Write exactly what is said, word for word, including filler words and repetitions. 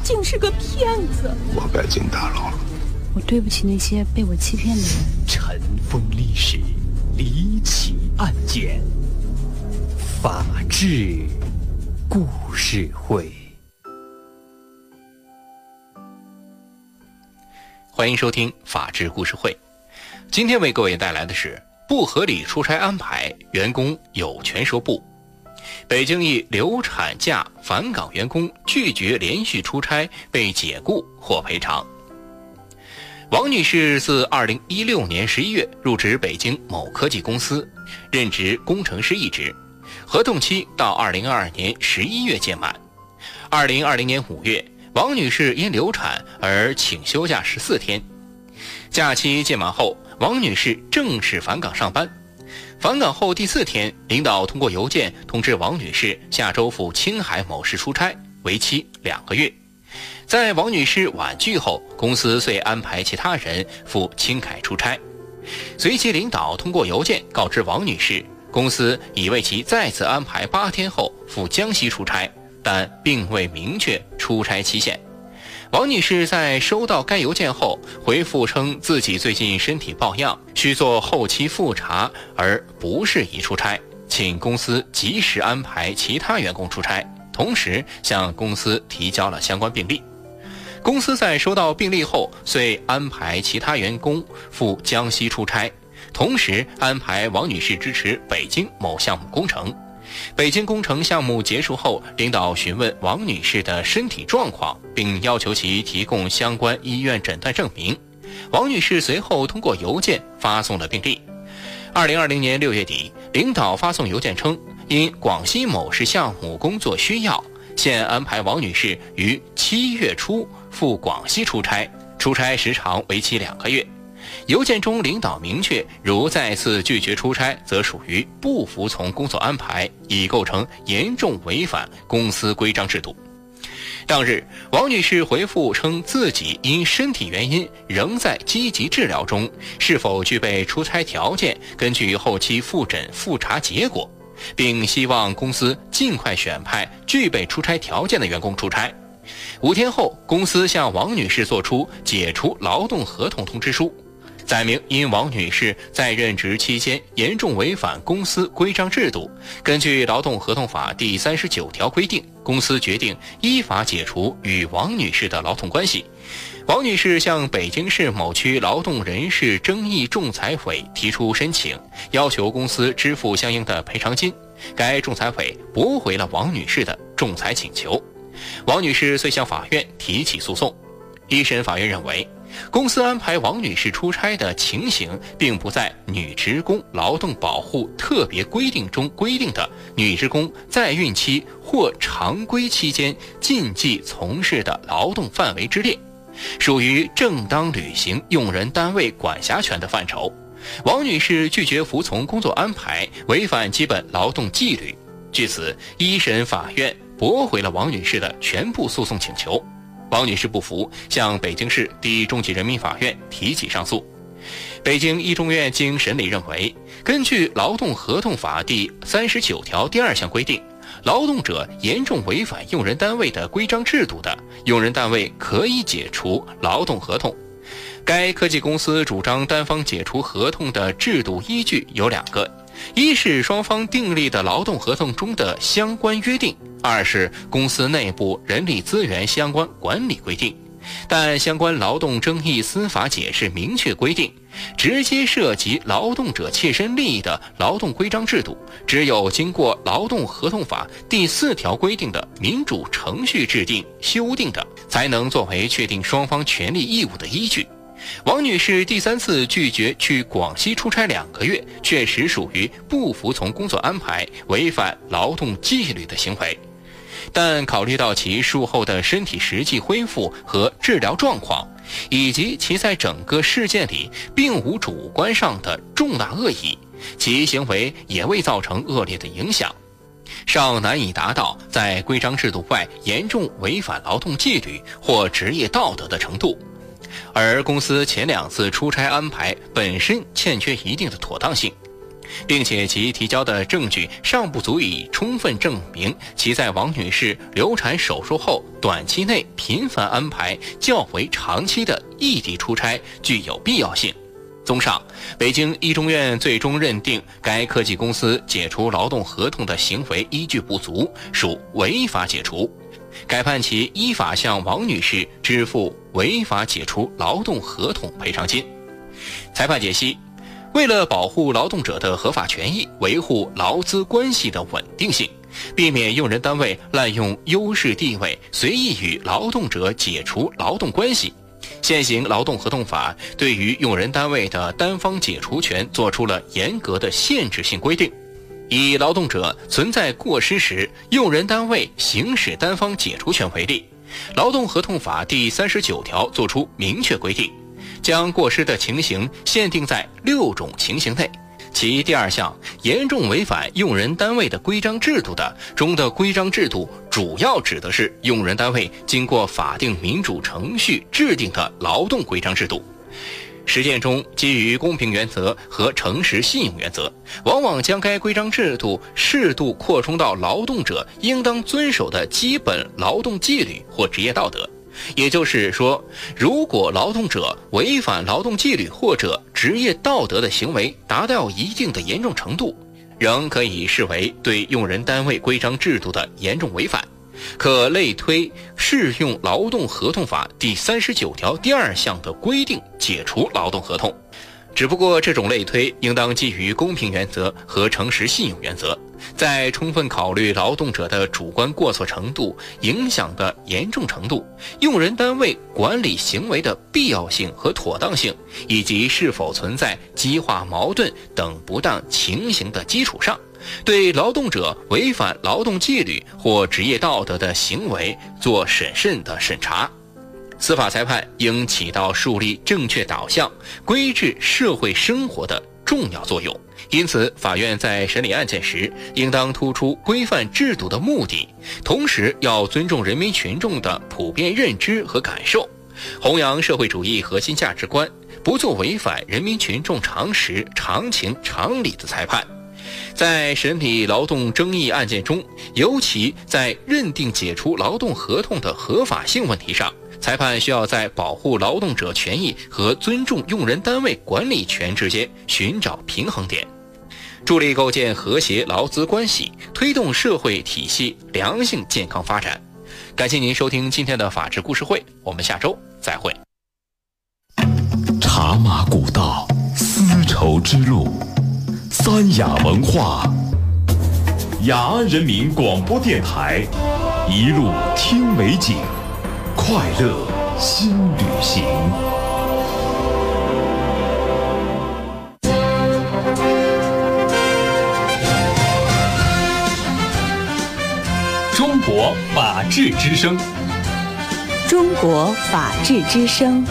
竟是个骗子。 我该进大牢了。 我对不起那些被我欺骗的人。 尘封历史，离奇案件，法治故事会。欢迎收听法治故事会。今天为各位带来的是不合理出差安排，员工有权说不。北京一流产假返岗员工拒绝连续出差被解雇获赔偿。王女士自二零一六年十一月入职北京某科技公司，任职工程师一职，合同期到二零二二年十一月届满。二零二零年五月，王女士因流产而请休假十四天。假期届满后，王女士正式返岗上班。返岗后第四天，领导通过邮件通知王女士下周赴青海某市出差，为期两个月。在王女士婉拒后，公司遂安排其他人赴青海出差。随即领导通过邮件告知王女士，公司已为其再次安排八天后赴江西出差，但并未明确出差期限。王女士在收到该邮件后回复称自己最近身体抱恙，需做后期复查，而不适宜出差，请公司及时安排其他员工出差，同时向公司提交了相关病历。公司在收到病历后遂安排其他员工赴江西出差，同时安排王女士支持北京某项目工程。北京工程项目结束后，领导询问王女士的身体状况，并要求其提供相关医院诊断证明。王女士随后通过邮件发送了病历。二零二零年六月底，领导发送邮件称，因广西某市项目工作需要，现安排王女士于七月初赴广西出差，出差时长为期两个月。邮件中领导明确，如再次拒绝出差，则属于不服从工作安排，已构成严重违反公司规章制度。当日，王女士回复称自己因身体原因仍在积极治疗中，是否具备出差条件，根据后期复诊复查结果，并希望公司尽快选派具备出差条件的员工出差。五天后，公司向王女士作出解除劳动合同通知书，载明因王女士在任职期间严重违反公司规章制度，根据劳动合同法第三十九条规定，公司决定依法解除与王女士的劳动关系。王女士向北京市某区劳动人事争议仲裁委提出申请，要求公司支付相应的赔偿金。该仲裁委驳回了王女士的仲裁请求。王女士遂向法院提起诉讼。一审法院认为，公司安排王女士出差的情形并不在女职工劳动保护特别规定中规定的女职工在孕期或常规期间禁忌从事的劳动范围之列，属于正当履行用人单位管辖权的范畴。王女士拒绝服从工作安排，违反基本劳动纪律。据此，一审法院驳回了王女士的全部诉讼请求。王女士不服，向北京市第一中级人民法院提起上诉。北京一中院经审理认为，根据劳动合同法第三十九条第二项规定，劳动者严重违反用人单位的规章制度的，用人单位可以解除劳动合同。该科技公司主张单方解除合同的制度依据有两个，一是双方订立的劳动合同中的相关约定，二是公司内部人力资源相关管理规定。但相关劳动争议司法解释明确规定，直接涉及劳动者切身利益的劳动规章制度，只有经过劳动合同法第四条规定的民主程序制定修订的，才能作为确定双方权利义务的依据。王女士第三次拒绝去广西出差两个月，确实属于不服从工作安排、违反劳动纪律的行为。但考虑到其术后的身体实际恢复和治疗状况，以及其在整个事件里并无主观上的重大恶意，其行为也未造成恶劣的影响，尚难以达到在规章制度外严重违反劳动纪律或职业道德的程度。而公司前两次出差安排本身欠缺一定的妥当性。 并且其提交的证据尚不足以充分证明其在王女士流产手术后短期内频繁安排较为长期的异地出差具有必要性。综上，北京一中院最终认定该科技公司解除劳动合同的行为依据不足，属违法解除，改判其依法向王女士支付违法解除劳动合同赔偿金。裁判解析，为了保护劳动者的合法权益，维护劳资关系的稳定性，避免用人单位滥用优势地位，随意与劳动者解除劳动关系，现行劳动合同法对于用人单位的单方解除权作出了严格的限制性规定。以劳动者存在过失时，用人单位行使单方解除权为例，劳动合同法第三十九条作出明确规定，将过失的情形限定在六种情形内。其第二项，严重违反用人单位的规章制度的，中的规章制度主要指的是用人单位经过法定民主程序制定的劳动规章制度。实践中，基于公平原则和诚实信用原则，往往将该规章制度适度扩充到劳动者应当遵守的基本劳动纪律或职业道德。也就是说，如果劳动者违反劳动纪律或者职业道德的行为达到一定的严重程度，仍可以视为对用人单位规章制度的严重违反，可类推适用劳动合同法第三十九条第二项的规定解除劳动合同。只不过这种类推应当基于公平原则和诚实信用原则，在充分考虑劳动者的主观过错程度、影响的严重程度、用人单位管理行为的必要性和妥当性，以及是否存在激化矛盾等不当情形的基础上，对劳动者违反劳动纪律或职业道德的行为做审慎的审查。司法裁判应起到树立正确导向、规制社会生活的重要作用。因此，法院在审理案件时，应当突出规范制度的目的，同时要尊重人民群众的普遍认知和感受，弘扬社会主义核心价值观，不做违反人民群众常识、常情、常理的裁判。在审理劳动争议案件中，尤其在认定解除劳动合同的合法性问题上，裁判需要在保护劳动者权益和尊重用人单位管理权之间寻找平衡点，助力构建和谐劳资关系，推动社会体系良性健康发展。感谢您收听今天的法治故事会，我们下周再会。 茶马古道，丝绸之路，三雅文化，雅安人民广播电台，一路听美景，快乐新旅行。 中国法治之声， 中国法治之声。